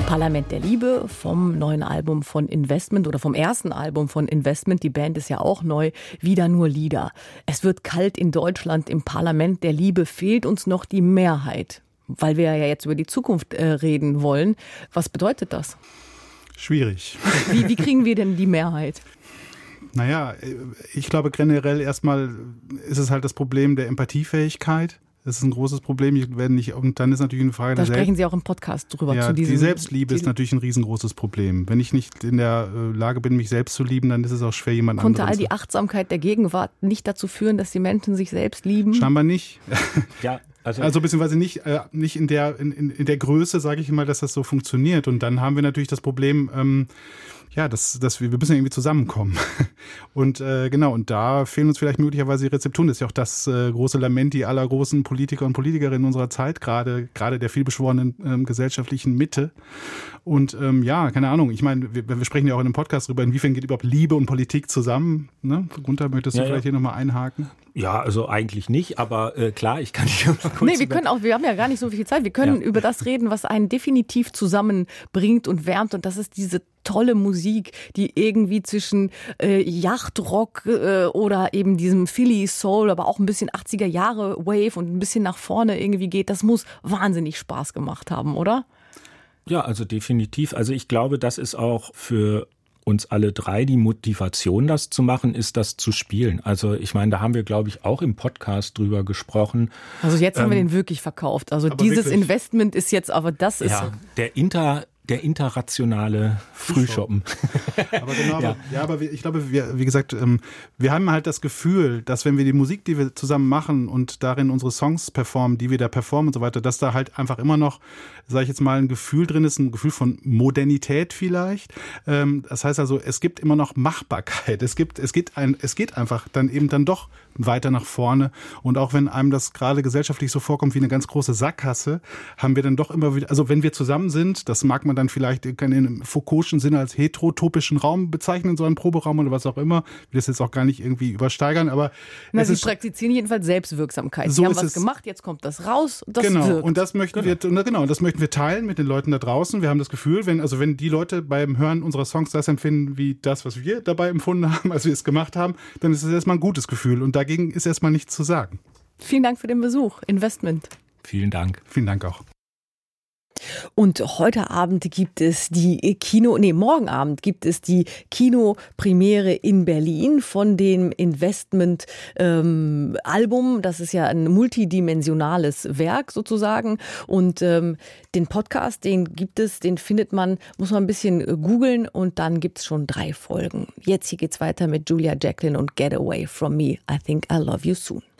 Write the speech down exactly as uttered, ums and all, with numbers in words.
Parlament der Liebe vom neuen Album von Investment oder vom ersten Album von Investment. Die Band ist ja auch neu. Wieder nur Lieder. Es wird kalt in Deutschland. Im Parlament der Liebe fehlt uns noch die Mehrheit. Weil wir ja jetzt über die Zukunft äh, reden wollen. Was bedeutet das? Schwierig. Wie, wie kriegen wir denn die Mehrheit? Naja, ich glaube generell erstmal ist es halt das Problem der Empathiefähigkeit. Das ist ein großes Problem. Ich werde nicht, und dann ist natürlich eine Frage da der sprechen Selbst- Sie auch im Podcast drüber. Ja, zu diesem, die Selbstliebe die ist natürlich ein riesengroßes Problem. Wenn ich nicht in der Lage bin, mich selbst zu lieben, dann ist es auch schwer, jemand anderen zu Konnte all die Achtsamkeit der Gegenwart nicht dazu führen, dass die Menschen sich selbst lieben? Scheinbar nicht. Ja, also, also beziehungsweise nicht, äh, nicht in der, in, in, in der Größe, sage ich mal, dass das so funktioniert. Und dann haben wir natürlich das Problem, ähm, ja, dass, dass wir, wir müssen irgendwie zusammenkommen. Und äh, genau, und da fehlen uns vielleicht möglicherweise die Rezepturen. Das ist ja auch das äh, große Lamenti aller großen Politiker und Politikerinnen unserer Zeit, gerade gerade der vielbeschworenen ähm, gesellschaftlichen Mitte. Und ähm, ja, keine Ahnung, ich meine, wir, wir sprechen ja auch in dem Podcast darüber, inwiefern geht überhaupt Liebe und Politik zusammen. Ne? Gunther, möchtest du ja, vielleicht ja. hier nochmal einhaken? Ja, also eigentlich nicht, aber äh, klar, ich kann dich mal kurz... Nee, wir können auch, wir haben ja gar nicht so viel Zeit, wir können Ja. über das reden, was einen definitiv zusammenbringt und wärmt, und das ist diese tolle Musik, die irgendwie zwischen äh, Yachtrock äh, oder eben diesem Philly Soul, aber auch ein bisschen achtziger Jahre Wave und ein bisschen nach vorne irgendwie geht. Das muss wahnsinnig Spaß gemacht haben, oder? Ja, also definitiv. Also ich glaube, das ist auch für uns alle drei die Motivation, das zu machen, ist das zu spielen. Also ich meine, da haben wir, glaube ich, auch im Podcast drüber gesprochen. Also jetzt haben ähm, wir den wirklich verkauft. Also aber dieses wirklich. Investment ist jetzt, aber das ist... Ja, der Inter... Der interrationale Frühschoppen. Aber genau, Ja. aber, ja, aber wir, ich glaube, wir, wie gesagt, ähm, wir haben halt das Gefühl, dass wenn wir die Musik, die wir zusammen machen und darin unsere Songs performen, die wir da performen und so weiter, dass da halt einfach immer noch, sage ich jetzt mal, ein Gefühl drin ist, ein Gefühl von Modernität vielleicht. Ähm, das heißt also, es gibt immer noch Machbarkeit. Es gibt, es geht ein, es geht einfach dann eben dann doch weiter nach vorne. Und auch wenn einem das gerade gesellschaftlich so vorkommt wie eine ganz große Sackgasse, haben wir dann doch immer wieder, also wenn wir zusammen sind, das mag man dann vielleicht in Foucault'schen Sinne als heterotopischen Raum bezeichnen, so einen Proberaum oder was auch immer. Ich will das jetzt auch gar nicht irgendwie übersteigern, aber Na, es Sie ist, praktizieren jedenfalls Selbstwirksamkeit. So Sie haben ist was es. gemacht, jetzt kommt das raus, das genau, wirkt. und das möchten wir, und genau, das möchten wir teilen mit den Leuten da draußen. Wir haben das Gefühl, wenn, also wenn die Leute beim Hören unserer Songs das empfinden, wie das, was wir dabei empfunden haben, als wir es gemacht haben, dann ist es erstmal ein gutes Gefühl. Und dagegen ist erstmal nichts zu sagen. Vielen Dank für den Besuch. Investment. Vielen Dank. Vielen Dank auch. Und heute Abend gibt es die Kino, nee, morgen Abend gibt es die Kinopremiere in Berlin von dem Investment-Album. Ähm, das ist ja ein multidimensionales Werk sozusagen. Und ähm, den Podcast, den gibt es, den findet man, muss man ein bisschen googeln, und dann gibt es schon drei Folgen. Jetzt hier geht's weiter mit Julia Jacklin und Get Away From Me. I Think I Love You Soon.